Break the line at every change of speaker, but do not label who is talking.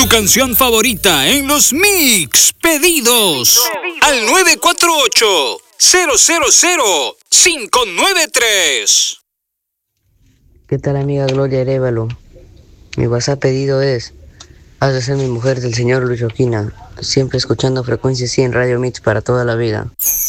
tu canción favorita en los Mix Pedidos al 948-000-593.
¿Qué tal, amiga Gloria Arévalo? Mi WhatsApp pedido es: has de ser mi mujer, del señor Luis Oquina, siempre escuchando Frecuencia 100 Radio Mix para toda la vida.